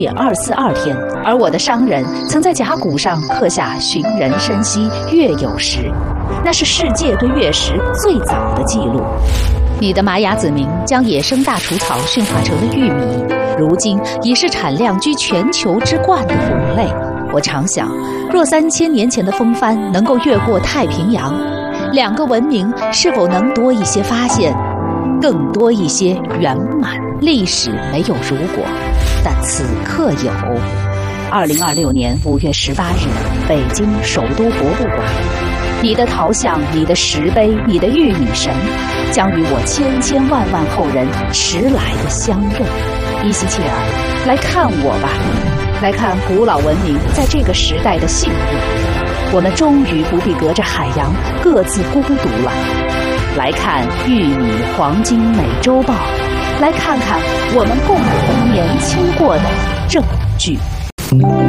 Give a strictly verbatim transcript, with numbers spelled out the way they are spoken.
点二四二天，而我的商人曾在甲骨上刻下“寻人深溪月有时”，那是世界对月食最早的记录。你的玛雅子民将野生大除草驯化成了玉米，如今已是产量居全球之冠的谷类。我常想，若三千年前的风帆能够越过太平洋，两个文明是否能多一些发现，更多一些圆满？历史没有如果，但此刻有。二零二六年五月十八日，北京首都博物馆，你的陶像、你的石碑、你的玉米神，将与我千千万万后人迟来的相认。伊西切尔，来看我吧，来看古老文明在这个时代的幸运。我们终于不必隔着海洋各自孤独了。来看玉米黄金美洲豹，来看看我们共同年轻过的证据。